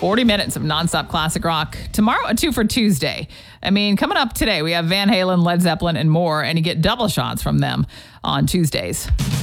40 minutes of nonstop classic rock. Tomorrow, a 2 for Tuesday. I mean, coming up today, we have Van Halen, Led Zeppelin, and more, and you get double shots from them on Tuesdays.